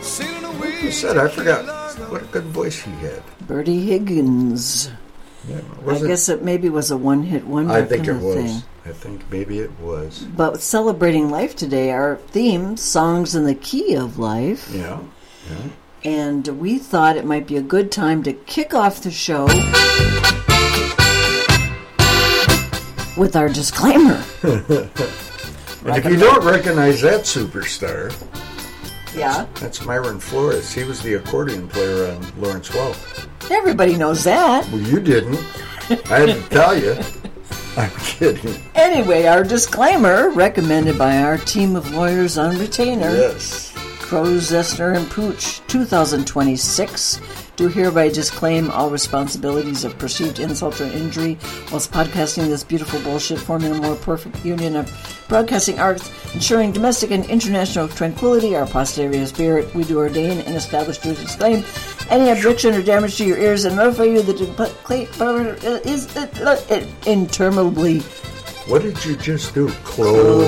Like you said, I forgot what a good voice he had. Bertie Higgins. Yeah, I guess it maybe was a one-hit wonder. I think it was. Thing. I think maybe it was. But celebrating life today, our theme, Songs in the Key of Life. Yeah. And we thought it might be a good time to kick off the show with our disclaimer. And if you don't recognize that superstar, yeah, that's Myron Flores. He was the accordion player on Lawrence Welk. Everybody knows that. Well, you didn't. I had to tell you. I'm kidding. Anyway, our disclaimer, recommended by our team of lawyers on retainer. Yes. Crow, Zessner, and Pooch, 2026, do hereby disclaim all responsibilities of perceived insult or injury whilst podcasting this beautiful bullshit, forming a more perfect union of broadcasting arts, ensuring domestic and international tranquility, our posterior spirit. We do ordain and establish to disclaim any objection or damage to your ears and notify you that is interminably. What did you just do? Close.